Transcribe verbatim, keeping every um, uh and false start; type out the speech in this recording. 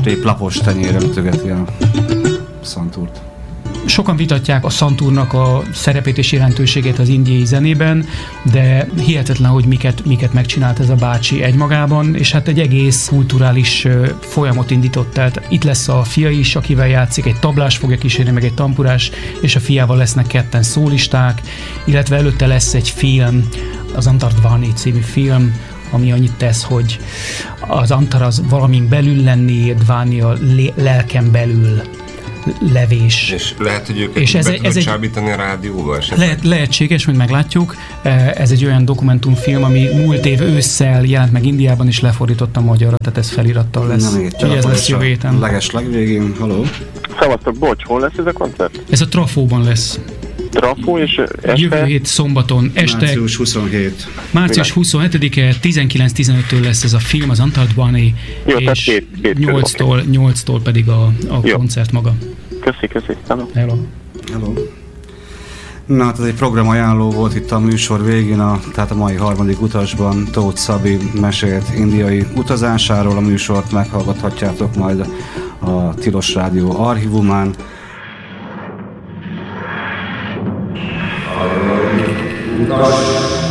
rostép lapos tenyérre ütögeti a szantúrt. Sokan vitatják a szantúrnak a szerepét és jelentőségét az indiai zenében, de hihetetlen, hogy miket, miket megcsinált ez a bácsi egymagában, és hát egy egész kulturális folyamot indított. Tehát itt lesz a fia is, akivel játszik, egy tablás fogja kísérni, meg egy tampurás, és a fiával lesznek ketten szólisták, illetve előtte lesz egy film, az Antardvani című film, ami annyit tesz, hogy az antar az valamin belül lenni, dváni a lelken belül levés. És lehet, hogy őket és ez be egy, ez egy, csábítani a rádióval? Lehet, lehetséges, hogy meglátjuk. Ez egy olyan dokumentumfilm, ami múlt év ősszel jelent meg Indiában, és lefordította magyarra, tehát ez felirattal lesz. Úgyhogy ez lesz jövő héten. Leges legvégén, haló. Szevasztok, bocs, hol lesz ez a koncert? Ez a Trafóban lesz. Trafó és este? Jövő hét szombaton este. Március huszonhét. Március huszonhetedike tizenkilenc tizenöttől lesz ez a film, az Antardvani, és két, két nyolctól, nyolctól pedig a, a koncert maga. Köszi, köszi. Hello. Hello. Hello. Na hát ez egy programajánló volt itt a műsor végén, a, tehát a mai harmadik utasban Tóth Szabi mesélt indiai utazásáról, a műsort meghallgathatjátok majd a Tilos Rádió archívumán. Utas.